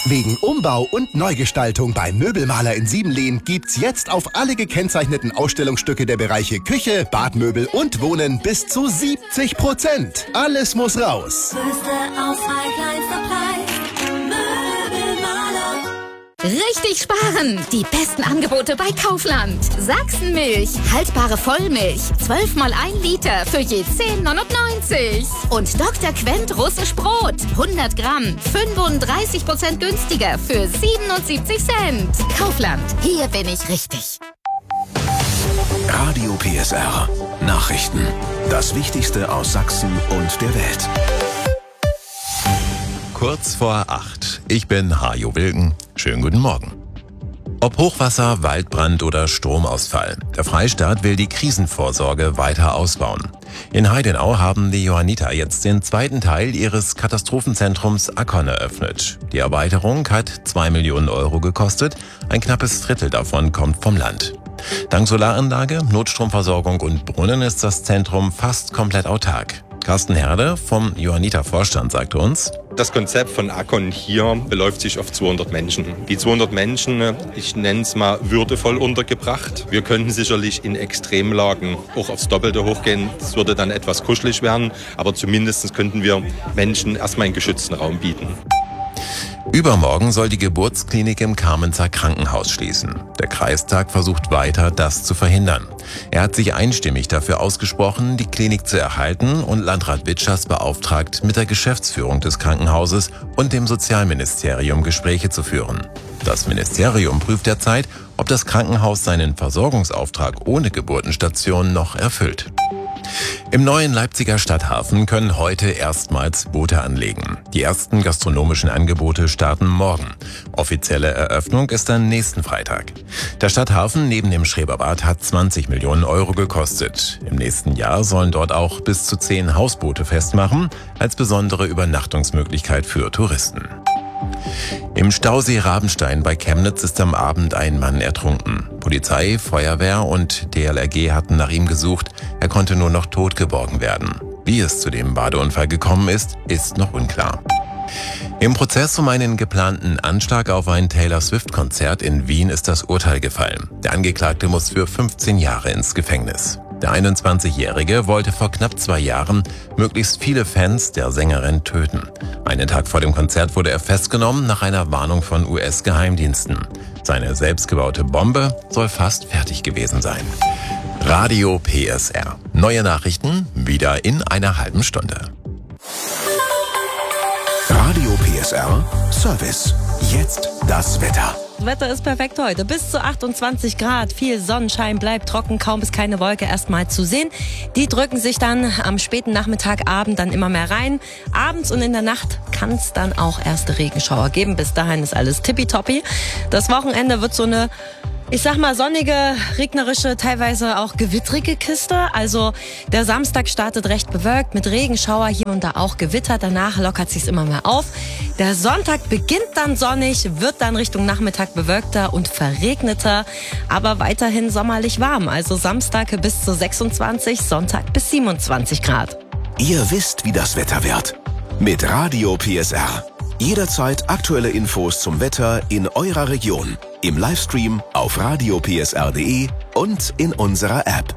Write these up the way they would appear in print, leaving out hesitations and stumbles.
Wegen Umbau und Neugestaltung beim Möbelmaler in Siebenlehn gibt's jetzt auf alle gekennzeichneten Ausstellungsstücke der Bereiche Küche, Badmöbel und Wohnen bis zu 70%. Alles muss raus. Größte Auswahl, kleinster Preis. Möbelmaler. Richtig sparen! Die besten Angebote bei Kaufland. Sachsenmilch, haltbare Vollmilch, 12 mal 1 Liter für je 10,99. Und Dr. Quent russisch Brot, 100 Gramm, 35% günstiger für 77 Cent. Kaufland, hier bin ich richtig. Radio PSR. Nachrichten. Das Wichtigste aus Sachsen und der Welt. Kurz vor 8. Ich bin Hajo Wilken. Schönen guten Morgen. Ob Hochwasser, Waldbrand oder Stromausfall, der Freistaat will die Krisenvorsorge weiter ausbauen. In Heidenau haben die Johanniter jetzt den zweiten Teil ihres Katastrophenzentrums Akkon eröffnet. Die Erweiterung hat 2 Millionen Euro gekostet, ein knappes Drittel davon kommt vom Land. Dank Solaranlage, Notstromversorgung und Brunnen ist das Zentrum fast komplett autark. Carsten Herde vom Johanniter-Vorstand sagte uns: Das Konzept von Akkon hier beläuft sich auf 200 Menschen. Die 200 Menschen, ich nenne es mal würdevoll untergebracht. Wir könnten sicherlich in Extremlagen auch aufs Doppelte hochgehen. Es würde dann etwas kuschelig werden, aber zumindest könnten wir Menschen erstmal einen geschützten Raum bieten. Übermorgen soll die Geburtsklinik im Kamenzer Krankenhaus schließen. Der Kreistag versucht weiter, das zu verhindern. Er hat sich einstimmig dafür ausgesprochen, die Klinik zu erhalten und Landrat Witschers beauftragt, mit der Geschäftsführung des Krankenhauses und dem Sozialministerium Gespräche zu führen. Das Ministerium prüft derzeit, ob das Krankenhaus seinen Versorgungsauftrag ohne Geburtenstation noch erfüllt. Im neuen Leipziger Stadthafen können heute erstmals Boote anlegen. Die ersten gastronomischen Angebote starten morgen. Offizielle Eröffnung ist dann nächsten Freitag. Der Stadthafen neben dem Schreberbad hat 20 Millionen Euro gekostet. Im nächsten Jahr sollen dort auch bis zu 10 Hausboote festmachen, als besondere Übernachtungsmöglichkeit für Touristen. Im Stausee Rabenstein bei Chemnitz ist am Abend ein Mann ertrunken. Polizei, Feuerwehr und DLRG hatten nach ihm gesucht. Er konnte nur noch tot geborgen werden. Wie es zu dem Badeunfall gekommen ist, ist noch unklar. Im Prozess um einen geplanten Anschlag auf ein Taylor Swift-Konzert in Wien ist das Urteil gefallen. Der Angeklagte muss für 15 Jahre ins Gefängnis. Der 21-Jährige wollte vor knapp 2 Jahren möglichst viele Fans der Sängerin töten. Einen Tag vor dem Konzert wurde er festgenommen nach einer Warnung von US-Geheimdiensten. Seine selbstgebaute Bombe soll fast fertig gewesen sein. Radio PSR. Neue Nachrichten wieder in einer halben Stunde. Radio PSR Service. Jetzt das Wetter. Das Wetter ist perfekt heute. Bis zu 28 Grad. Viel Sonnenschein, bleibt trocken, kaum bis keine Wolke erstmal zu sehen. Die drücken sich dann am späten Nachmittagabend dann immer mehr rein. Abends und in der Nacht kann es dann auch erste Regenschauer geben. Bis dahin ist alles tippitoppi. Das Wochenende wird so eine, ich sag mal, sonnige, regnerische, teilweise auch gewittrige Kiste. Also der Samstag startet recht bewölkt mit Regenschauer, hier und da auch Gewitter. Danach lockert sich's immer mehr auf. Der Sonntag beginnt dann sonnig, wird dann Richtung Nachmittag bewölkter und verregneter, aber weiterhin sommerlich warm. Also Samstag bis zu 26, Sonntag bis 27 Grad. Ihr wisst, wie das Wetter wird. Mit Radio PSR. Jederzeit aktuelle Infos zum Wetter in eurer Region. Im Livestream auf radiopsr.de und in unserer App.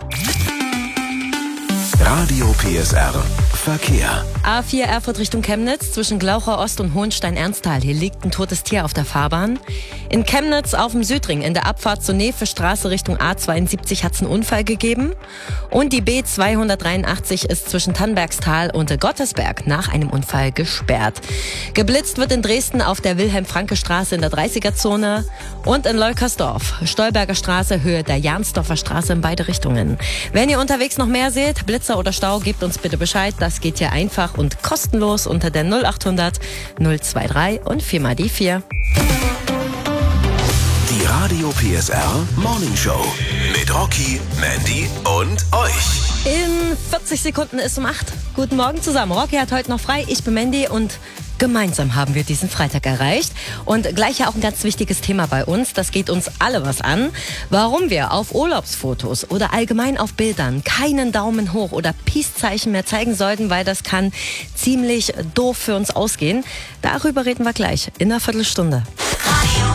Radio PSR Verkehr. A4 Erfurt Richtung Chemnitz zwischen Glaucher Ost und Hohenstein-Ernsthal. Hier liegt ein totes Tier auf der Fahrbahn. In Chemnitz auf dem Südring in der Abfahrt zur Nevestraße Richtung A72 hat es einen Unfall gegeben. Und die B283 ist zwischen Tannbergstal und Gottesberg nach einem Unfall gesperrt. Geblitzt wird in Dresden auf der Wilhelm-Franke-Straße in der 30er-Zone und in Leukersdorf. Stolberger Straße, Höhe der Jansdorfer Straße in beide Richtungen. Wenn ihr unterwegs noch mehr seht, Blitzer oder Stau, gebt uns bitte Bescheid. Das geht hier einfach und kostenlos unter der 0800 023 und 4 mal die 4. Die Radio PSR Morning Show mit Rocky, Mandy und euch. In 40 Sekunden ist um 8. Guten Morgen zusammen. Rocky hat heute noch frei, ich bin Mandy und Gemeinsam haben wir diesen Freitag erreicht. Und gleich ja auch ein ganz wichtiges Thema bei uns. Das geht uns alle was an. Warum wir auf Urlaubsfotos oder allgemein auf Bildern keinen Daumen hoch oder Peace-Zeichen mehr zeigen sollten, weil das kann ziemlich doof für uns ausgehen. Darüber reden wir gleich in einer Viertelstunde. Radio